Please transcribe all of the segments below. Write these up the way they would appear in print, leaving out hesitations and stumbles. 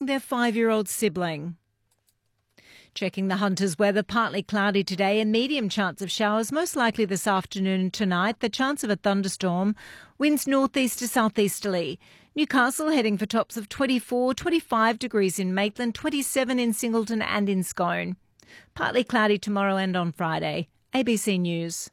their 5-year-old sibling. Checking the Hunters' weather, partly cloudy today, a medium chance of showers, most likely this afternoon and tonight, the chance of a thunderstorm, winds northeast to southeasterly. Newcastle heading for tops of 24, 25 degrees in Maitland, 27 in Singleton and in Scone. Partly cloudy tomorrow and on Friday. ABC News.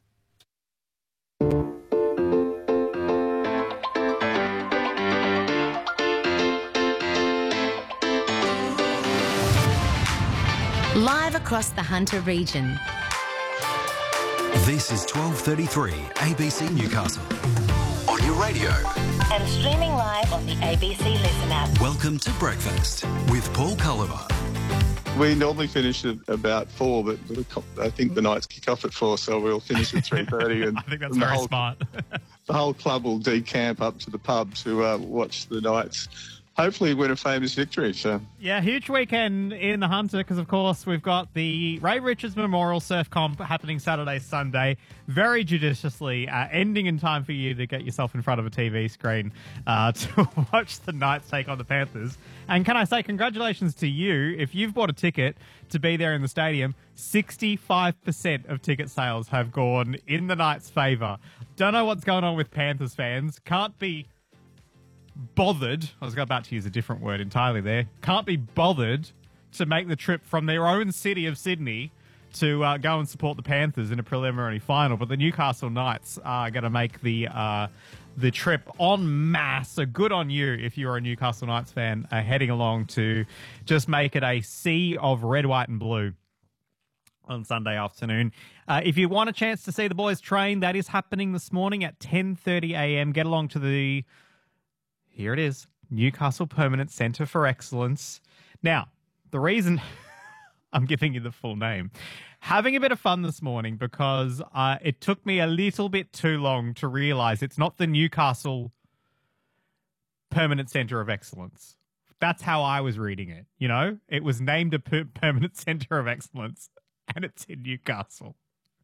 Live across the Hunter region. This is 12:33 ABC Newcastle. On your radio. And streaming live on the ABC Listen app. Welcome to Breakfast with Paul Culliver. We normally finish at about 4, but I think the Knights kick off at 4, so we'll finish at 3:30. And I think that's very smart. The whole club will decamp up to the pub to watch the Knights hopefully win a famous victory. So yeah, huge weekend in the Hunter because, of course, we've got the Ray Richards Memorial Surf Comp happening Saturday, Sunday. Very judiciously ending in time for you to get yourself in front of a TV screen to watch the Knights take on the Panthers. And can I say congratulations to you if you've bought a ticket to be there in the stadium. 65% of ticket sales have gone in the Knights' favour. Don't know what's going on with Panthers fans. Can't be bothered, I was about to use a different word entirely there, can't be bothered to make the trip from their own city of Sydney to go and support the Panthers in a preliminary final. But the Newcastle Knights are going to make the trip en masse. So good on you if you're a Newcastle Knights fan heading along to just make it a sea of red, white and blue on Sunday afternoon. If you want a chance to see the boys train, that is happening this morning at 10:30am. Get along to the... Here it is, Newcastle Permanent Centre for Excellence. Now, the reason I'm giving you the full name, having a bit of fun this morning because it took me a little bit too long to realise it's not the Newcastle Permanent Centre of Excellence. That's how I was reading it, you know? It was named a Permanent Centre of Excellence and it's in Newcastle.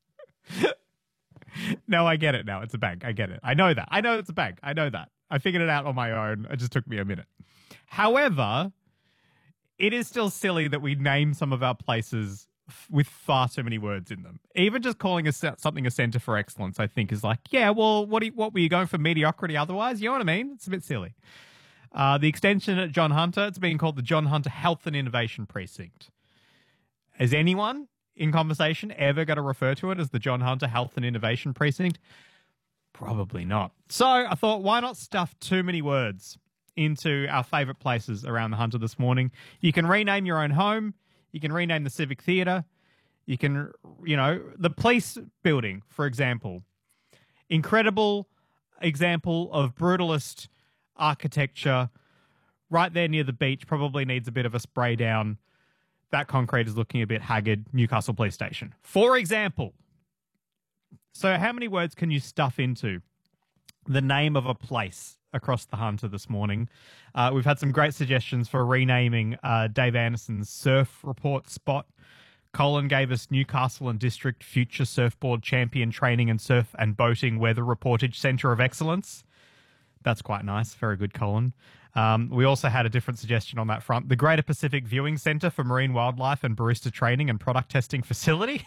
No, I get it now. It's a bank. I get it. I know that. I know it's a bank. I know that. I figured it out on my own. It just took me a minute. However, it is still silly that we name some of our places with far too many words in them. Even just calling something a centre for excellence, I think, is like, yeah, well, what were you going for mediocrity otherwise? You know what I mean? It's a bit silly. The extension at John Hunter, it's being called the John Hunter Health and Innovation Precinct. Has anyone in conversation ever going to refer to it as the John Hunter Health and Innovation Precinct? Probably not. So I thought, why not stuff too many words into our favourite places around the Hunter this morning? You can rename your own home. You can rename the Civic Theatre. You can, the police building, for example. Incredible example of brutalist architecture right there near the beach. Probably needs a bit of a spray down. That concrete is looking a bit haggard. Newcastle Police Station, for example. So how many words can you stuff into the name of a place across the Hunter this morning? We've had some great suggestions for renaming Dave Anderson's surf report spot. Colin gave us Newcastle and District Future Surfboard Champion Training and Surf and Boating Weather Reportage Centre of Excellence. That's quite nice. Very good, Colin. We also had a different suggestion on that front. The Greater Pacific Viewing Centre for Marine Wildlife and Barista Training and Product Testing Facility.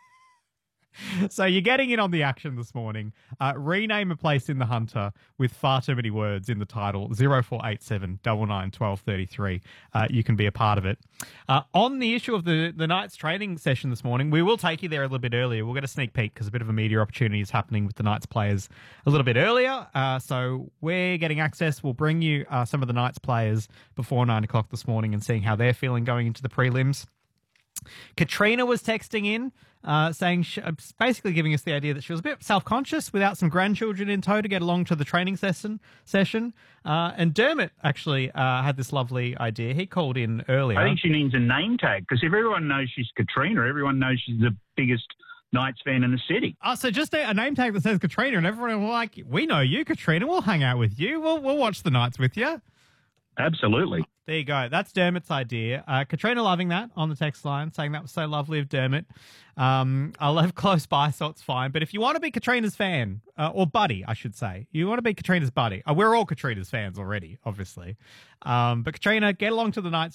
So you're getting in on the action this morning. Rename a place in the Hunter with far too many words in the title. 0487 99 1233. You can be a part of it. On the issue of the Knights training session this morning, we will take you there a little bit earlier. We'll get a sneak peek because a bit of a media opportunity is happening with the Knights players a little bit earlier. So we're getting access. We'll bring you some of the Knights players before 9 o'clock this morning and seeing how they're feeling going into the prelims. Katrina was texting in, saying, basically giving us the idea that she was a bit self-conscious without some grandchildren in tow to get along to the training session. And Dermot actually had this lovely idea. He called in earlier. I think she needs a name tag because if everyone knows she's Katrina, everyone knows she's the biggest Knights fan in the city. So just a name tag that says Katrina, and everyone will like, we know you, Katrina. We'll hang out with you. We'll watch the Knights with you. Absolutely. There you go. That's Dermot's idea. Katrina loving that on the text line, saying that was so lovely of Dermot. I live close by, so it's fine. But if you want to be Katrina's fan, or buddy, I should say, you want to be Katrina's buddy. We're all Katrina's fans already, obviously. But Katrina, get along to the Knights